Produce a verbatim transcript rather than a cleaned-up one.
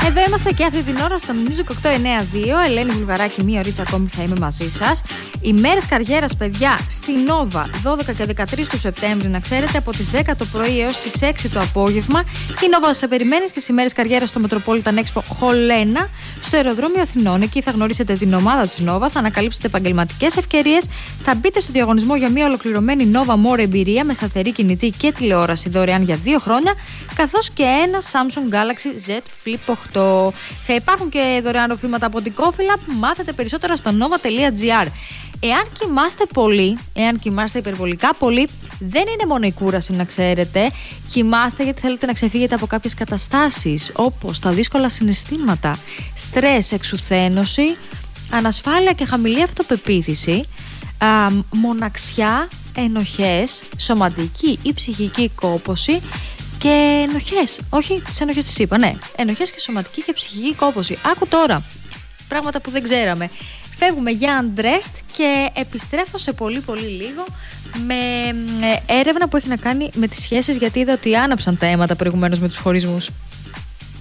Εδώ είμαστε και αυτή την ώρα στο Music οκτώ εννέα δύο. Ελένη Βουλγαράκη, μία ωρίτσα ακόμη θα είμαι μαζί σας. Οι μέρες καριέρας, παιδιά, στη Nova δώδεκα και δεκατρείς του Σεπτέμβρη, να ξέρετε, από τις δέκα το πρωί έως τις έξι το απόγευμα. Η Nova σε περιμένει στις ημέρες καριέρας στο Metropolitan Expo Hall ένα, στο αεροδρόμιο Αθηνών. Εκεί θα γνωρίσετε την ομάδα της Nova, θα ανακαλύψετε επαγγελματικές ευκαιρίες, θα μπείτε στο διαγωνισμό για μια ολοκληρωμένη Nova More εμπειρία με σταθερή κινητή και τηλεόραση δωρεάν για δύο χρόνια, καθώς και ένα Samsung Galaxy Z Flip οκτώ. Θα υπάρχουν και δωρεάν οφήματα από την Κόφυλα. Μάθετε περισσότερα στο nova τελεία gr. Εάν κοιμάστε πολύ, εάν κοιμάστε υπερβολικά πολύ, δεν είναι μόνο η κούραση, να ξέρετε. Κοιμάστε γιατί θέλετε να ξεφύγετε από κάποιες καταστάσεις, όπως τα δύσκολα συναισθήματα, στρες, εξουθένωση, ανασφάλεια και χαμηλή αυτοπεποίθηση, α, μοναξιά, ενοχές, σωματική ή ψυχική κόπωση και ενοχές. Όχι, τις ενοχές τις είπα, ναι. Ενοχές και σωματική και ψυχική κόπωση. Άκου τώρα, πράγματα που δεν ξέραμε. Φεύγουμε για Undressed και επιστρέφω σε πολύ πολύ λίγο με έρευνα που έχει να κάνει με τις σχέσεις, γιατί είδα ότι άναψαν τα αίματα προηγουμένως με τους χωρισμούς.